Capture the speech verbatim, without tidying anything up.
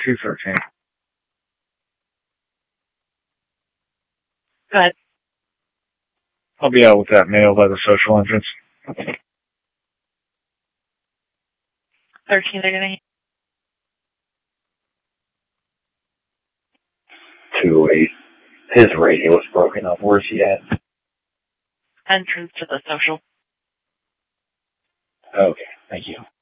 two thirteen. Go ahead. I'll be out with that mail by the social entrance. thirteen thirty-nine. two eight. His radio was broken up. Where's he at? Entrance to the social. Okay, thank you.